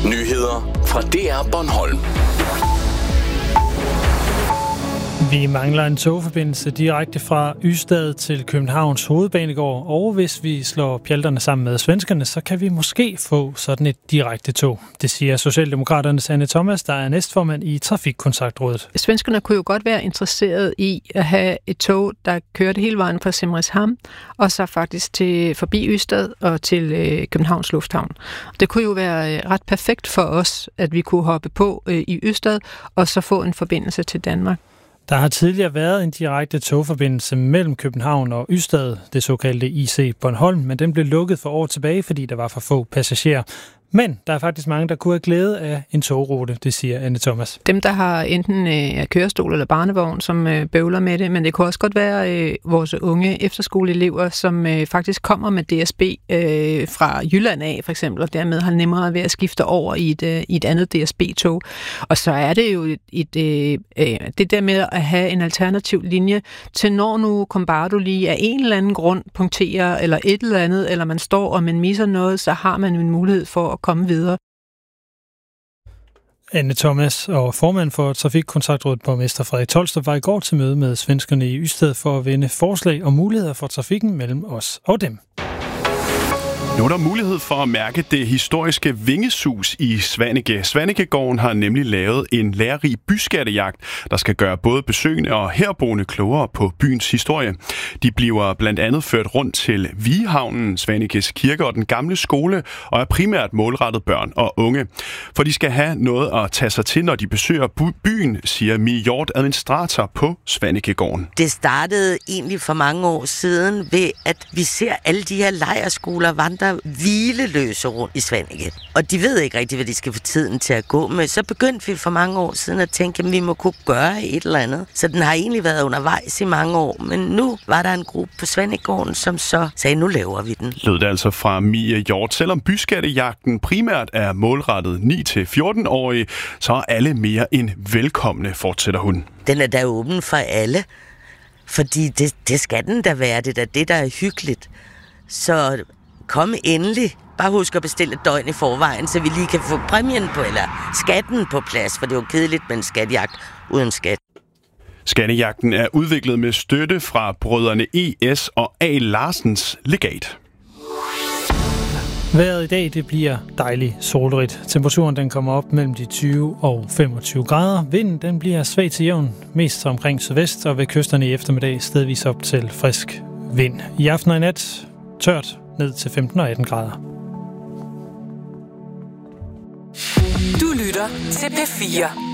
Nyheder fra DR Bornholm. Vi mangler en togforbindelse direkte fra Ystad til Københavns Hovedbanegård, og hvis vi slår pjalterne sammen med svenskerne, så kan vi måske få sådan et direkte tog. Det siger Socialdemokraternes Anne Thomas, der er næstformand i Trafikkontaktrådet. Svenskerne kunne jo godt være interesseret i at have et tog, der kørte hele vejen fra Simrishamn, og så faktisk forbi Ystad og til Københavns Lufthavn. Det kunne jo være ret perfekt for os, at vi kunne hoppe på i Ystad, og så få en forbindelse til Danmark. Der har tidligere været en direkte togforbindelse mellem København og Ystad, det såkaldte IC Bornholm, men den blev lukket for år tilbage, fordi der var for få passagerer. Men der er faktisk mange, der kunne have glæde af en togrute, det siger Anne Thomas. Dem, der har enten kørestol eller barnevogn, som bøvler med det, men det kunne også godt være vores unge efterskoleelever, som faktisk kommer med DSB fra Jylland af, for eksempel, og dermed har nemmere ved at skifte over i et andet DSB-tog. Og så er det jo det der med at have en alternativ linje til, når nu Combardo lige af en eller anden grund punkterer, eller et eller andet, eller man står og man misser noget, så har man en mulighed for at komme videre. Anne Thomas og formand for Trafikkontaktrådet, borgmester Frederik Tolstrup, var i går til møde med svenskerne i Ystad for at vinde forslag og muligheder for trafikken mellem os og dem. Nu er der mulighed for at mærke det historiske vingesus i Svaneke. Svanekegården har nemlig lavet en lærerig byskattejagt, der skal gøre både besøgende og herboende klogere på byens historie. De bliver blandt andet ført rundt til Vigehavnen, Svanekes kirke og den gamle skole, og er primært målrettet børn og unge. For de skal have noget at tage sig til, når de besøger byen, siger Mie Hjort, administrator på Svanekegården. Det startede egentlig for mange år siden ved, at vi ser alle de her lejrskoler vandre hvileløse rundt i Svaneke. Og de ved ikke rigtig, hvad de skal få tiden til at gå med. Så begyndte vi for mange år siden at tænke, at vi må kunne gøre et eller andet. Så den har egentlig været undervejs i mange år. Men nu var der en gruppe på Svanekegården, som så sagde, nu laver vi den. Lød det altså fra Mie Hjort. Selvom byskattejagten primært er målrettet 9-14-årige, så er alle mere end velkomne, fortsætter hun. Den er da åben for alle. Fordi det skal den da være. Det er det, der er hyggeligt. Så kom endelig. Bare husk at bestille et døgn i forvejen, så vi lige kan få præmien på, eller skatten på plads, for det er jo kedeligt med en skattejagt uden skat. Skattejagten er udviklet med støtte fra brødrene E.S. og A. Larsens legat. Vejret i dag, det bliver dejligt solrigt. Temperaturen den kommer op mellem de 20 og 25 grader. Vinden den bliver svag til jævn, mest omkring sydvest, og ved kysterne i eftermiddag stedvis op til frisk vind. I aften og i nat tørt ned til 15 og 18 grader. Du lytter til P4.